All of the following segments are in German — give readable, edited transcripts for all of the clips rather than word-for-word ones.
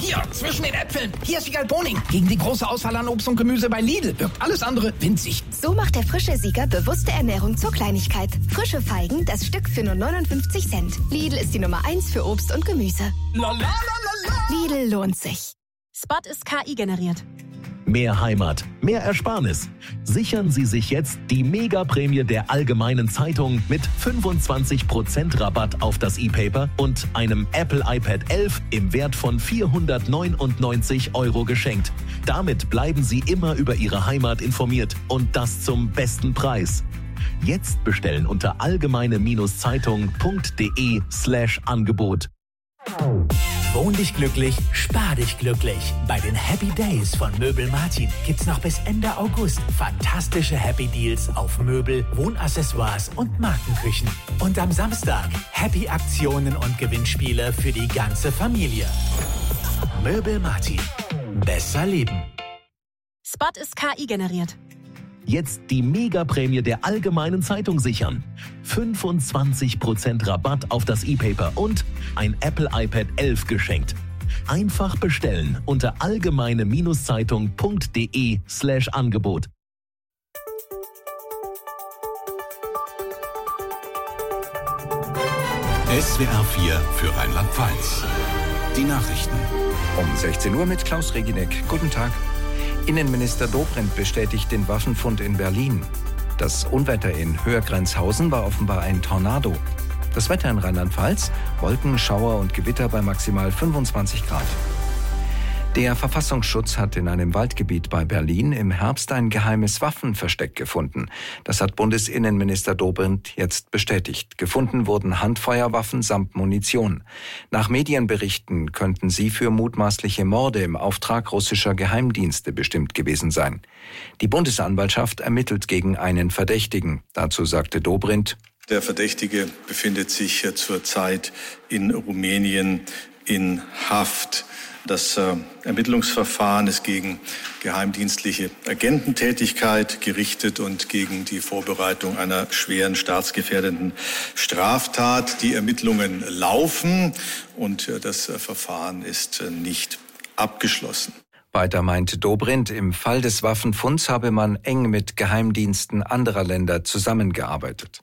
hier, zwischen den Äpfeln. Hier ist Wiegald Boning. Gegen die große Auswahl an Obst und Gemüse bei Lidl wirkt alles andere winzig. So macht der frische Sieger bewusste Ernährung zur Kleinigkeit. Frische Feigen, das Stück für nur 59 Cent. Lidl ist die Nummer 1 für Obst und Gemüse. Lidl lohnt sich. Spot ist KI generiert. Mehr Heimat, mehr Ersparnis. Sichern Sie sich jetzt die Mega-Prämie der Allgemeinen Zeitung mit 25% Rabatt auf das E-Paper und einem Apple iPad 11 im Wert von 499 € geschenkt. Damit bleiben Sie immer über Ihre Heimat informiert und das zum besten Preis. Jetzt bestellen unter allgemeine-zeitung.de/Angebot. Wohn dich glücklich, spar dich glücklich. Bei den Happy Days von Möbel Martin gibt's noch bis Ende August fantastische Happy Deals auf Möbel, Wohnaccessoires und Markenküchen. Und am Samstag Happy Aktionen und Gewinnspiele für die ganze Familie. Möbel Martin. Besser leben. Spot ist KI generiert. Jetzt die Mega-Prämie der Allgemeinen Zeitung sichern. 25% Rabatt auf das E-Paper und ein Apple iPad 11 geschenkt. Einfach bestellen unter allgemeine-zeitung.de/Angebot. SWR 4 für Rheinland-Pfalz. Die Nachrichten. Um 16 Uhr mit Klaus Reginek. Guten Tag. Innenminister Dobrindt bestätigt den Waffenfund in Berlin. Das Unwetter in Höhergrenzhausen war offenbar ein Tornado. Das Wetter in Rheinland-Pfalz: Wolken, Schauer und Gewitter bei maximal 25 Grad. Der Verfassungsschutz hat in einem Waldgebiet bei Berlin im Herbst ein geheimes Waffenversteck gefunden. Das hat Bundesinnenminister Dobrindt jetzt bestätigt. Gefunden wurden Handfeuerwaffen samt Munition. Nach Medienberichten könnten sie für mutmaßliche Morde im Auftrag russischer Geheimdienste bestimmt gewesen sein. Die Bundesanwaltschaft ermittelt gegen einen Verdächtigen. Dazu sagte Dobrindt: Der Verdächtige befindet sich zurzeit in Rumänien in Haft. Das Ermittlungsverfahren ist gegen geheimdienstliche Agententätigkeit gerichtet und gegen die Vorbereitung einer schweren staatsgefährdenden Straftat. Die Ermittlungen laufen und das Verfahren ist nicht abgeschlossen. Weiter meinte Dobrindt, im Fall des Waffenfunds habe man eng mit Geheimdiensten anderer Länder zusammengearbeitet.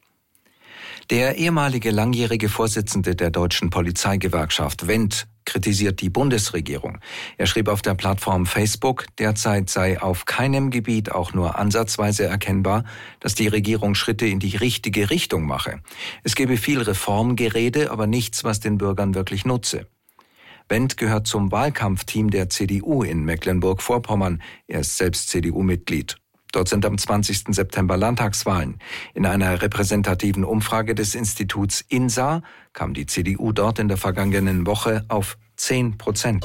Der ehemalige langjährige Vorsitzende der deutschen Polizeigewerkschaft, Wendt, kritisiert die Bundesregierung. Er schrieb auf der Plattform Facebook, derzeit sei auf keinem Gebiet auch nur ansatzweise erkennbar, dass die Regierung Schritte in die richtige Richtung mache. Es gebe viel Reformgerede, aber nichts, was den Bürgern wirklich nutze. Wendt gehört zum Wahlkampfteam der CDU in Mecklenburg-Vorpommern. Er ist selbst CDU-Mitglied. Dort sind am 20. September Landtagswahlen. In einer repräsentativen Umfrage des Instituts INSA kam die CDU dort in der vergangenen Woche auf 10%.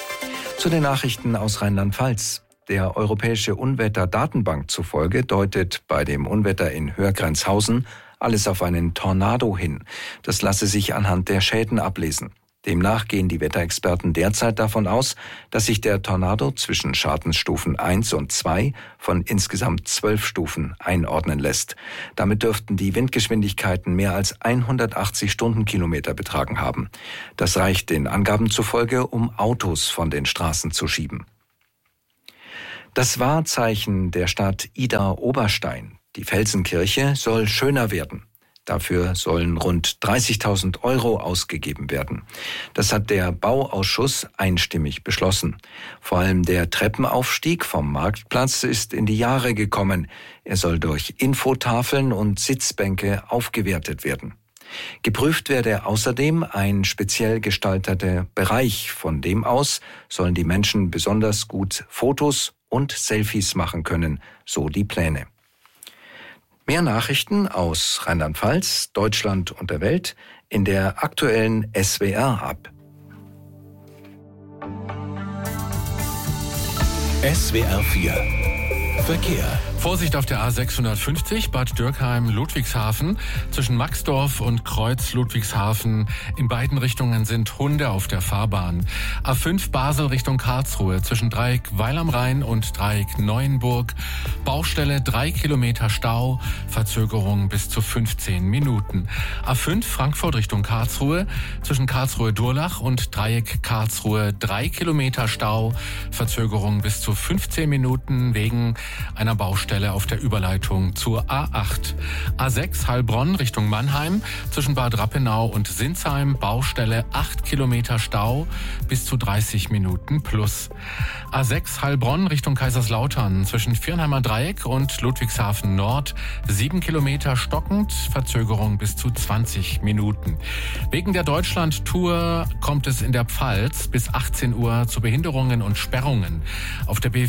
Zu den Nachrichten aus Rheinland-Pfalz. Der Europäische Unwetterdatenbank zufolge deutet bei dem Unwetter in Höhergrenzhausen alles auf einen Tornado hin. Das lasse sich anhand der Schäden ablesen. Demnach gehen die Wetterexperten derzeit davon aus, dass sich der Tornado zwischen Schadensstufen 1 und 2 von insgesamt 12 Stufen einordnen lässt. Damit dürften die Windgeschwindigkeiten mehr als 180 Stundenkilometer betragen haben. Das reicht den Angaben zufolge, um Autos von den Straßen zu schieben. Das Wahrzeichen der Stadt Idar-Oberstein, die Felsenkirche, soll schöner werden. Dafür sollen rund 30.000 € ausgegeben werden. Das hat der Bauausschuss einstimmig beschlossen. Vor allem der Treppenaufstieg vom Marktplatz ist in die Jahre gekommen. Er soll durch Infotafeln und Sitzbänke aufgewertet werden. Geprüft werde außerdem ein speziell gestalteter Bereich. Von dem aus sollen die Menschen besonders gut Fotos und Selfies machen können, so die Pläne. Mehr Nachrichten aus Rheinland-Pfalz, Deutschland und der Welt in der aktuellen SWR-App. SWR 4 Verkehr. Vorsicht auf der A650 Bad Dürkheim-Ludwigshafen. Zwischen Maxdorf und Kreuz Ludwigshafen in beiden Richtungen sind Hunde auf der Fahrbahn. A5 Basel Richtung Karlsruhe zwischen Dreieck Weil am Rhein und Dreieck Neuenburg. Baustelle 3 Kilometer Stau, Verzögerung bis zu 15 Minuten. A5 Frankfurt Richtung Karlsruhe zwischen Karlsruhe-Durlach und Dreieck Karlsruhe 3 Kilometer Stau, Verzögerung bis zu 15 Minuten wegen einer Baustelle auf der Überleitung zur A8. A6 Heilbronn Richtung Mannheim zwischen Bad Rappenau und Sinsheim, Baustelle 8 Kilometer Stau bis zu 30 Minuten plus. A6 Heilbronn Richtung Kaiserslautern zwischen Viernheimer Dreieck und Ludwigshafen Nord 7 Kilometer stockend, Verzögerung bis zu 20 Minuten. Wegen der Deutschland-Tour kommt es in der Pfalz bis 18 Uhr zu Behinderungen und Sperrungen. Auf der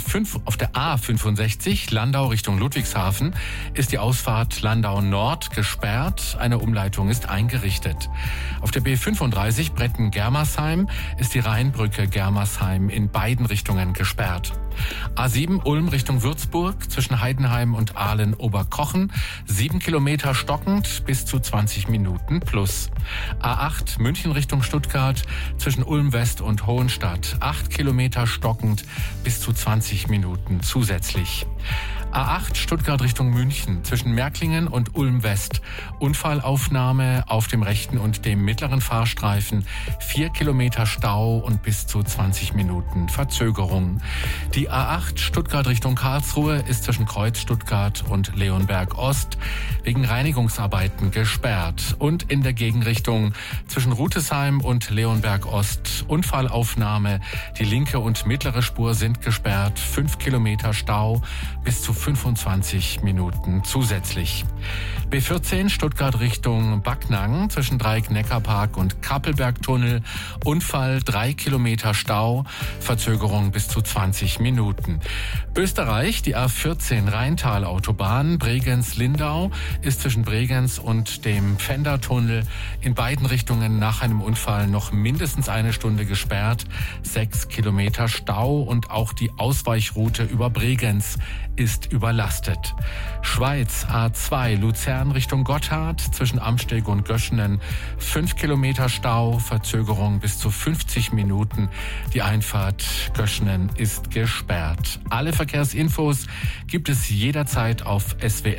A65 Landau Richtung Ludwigshafen ist die Ausfahrt Landau Nord gesperrt. Eine Umleitung ist eingerichtet. Auf der B35 Bretten-Germersheim ist die Rheinbrücke Germersheim in beiden Richtungen gesperrt. A7 Ulm Richtung Würzburg zwischen Heidenheim und Aalen-Oberkochen 7 Kilometer stockend bis zu 20 Minuten plus. A8 München Richtung Stuttgart zwischen Ulm West und Hohenstadt 8 Kilometer stockend bis zu 20 Minuten zusätzlich. A8 Stuttgart Richtung München zwischen Märklingen und Ulm West. Unfallaufnahme auf dem rechten und dem mittleren Fahrstreifen. 4 Kilometer Stau und bis zu 20 Minuten Verzögerung. Die A8 Stuttgart Richtung Karlsruhe ist zwischen Kreuz Stuttgart und Leonberg Ost wegen Reinigungsarbeiten gesperrt. Und in der Gegenrichtung zwischen Rutesheim und Leonberg Ost Unfallaufnahme. Die linke und mittlere Spur sind gesperrt. 5 Kilometer Stau bis zu 25 Minuten zusätzlich. B14 Stuttgart Richtung Backnang zwischen Dreieck-Neckarpark und Kappelbergtunnel. Unfall 3 Kilometer Stau, Verzögerung bis zu 20 Minuten. Österreich, die A14 Rheintal-Autobahn Bregenz-Lindau ist zwischen Bregenz und dem Pfändertunnel in beiden Richtungen nach einem Unfall noch mindestens eine Stunde gesperrt. 6 Kilometer Stau und auch die Ausweichroute über Bregenz ist überlastet. Schweiz A2 Luzern Richtung Gotthard zwischen Amsteg und Göschenen 5 Kilometer Stau, Verzögerung bis zu 50 Minuten. Die Einfahrt Göschenen ist gesperrt. Alle Verkehrsinfos gibt es jederzeit auf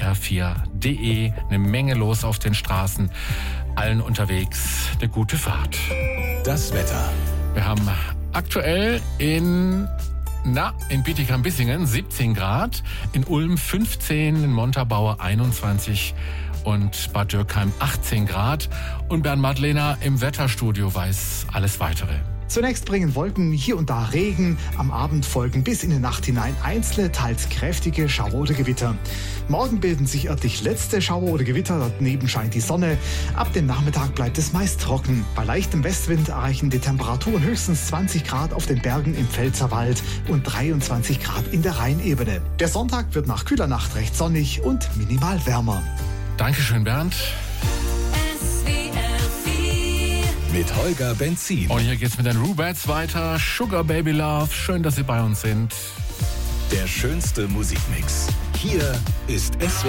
swr4.de. Eine Menge los auf den Straßen. Allen unterwegs eine gute Fahrt. Das Wetter. Wir haben aktuell in Bietigheim-Bissingen 17 Grad, in Ulm 15, in Montabaur 21 und Bad Dürkheim 18 Grad. Und Bernd Madlener im Wetterstudio weiß alles Weitere. Zunächst bringen Wolken hier und da Regen. Am Abend folgen bis in die Nacht hinein einzelne, teils kräftige Schauer oder Gewitter. Morgen bilden sich örtlich letzte Schauer oder Gewitter. Daneben scheint die Sonne. Ab dem Nachmittag bleibt es meist trocken. Bei leichtem Westwind erreichen die Temperaturen höchstens 20 Grad auf den Bergen im Pfälzerwald und 23 Grad in der Rheinebene. Der Sonntag wird nach kühler Nacht recht sonnig und minimal wärmer. Dankeschön, Bernd. Mit Holger Benzin. Und hier geht's mit den Rubettes weiter. Sugar Baby Love. Schön, dass Sie bei uns sind. Der schönste Musikmix. Hier ist SWR